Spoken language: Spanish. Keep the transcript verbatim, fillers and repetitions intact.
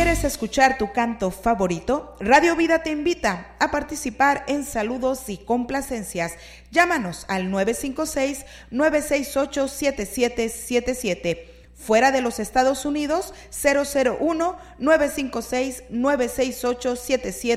¿Quieres escuchar tu canto favorito? Radio Vida te invita a participar en saludos y complacencias. Llámanos al nueve cinco seis, nueve seis ocho, siete siete siete siete. Fuera de los Estados Unidos, cero cero uno, nueve cinco seis, nueve seis ocho, siete siete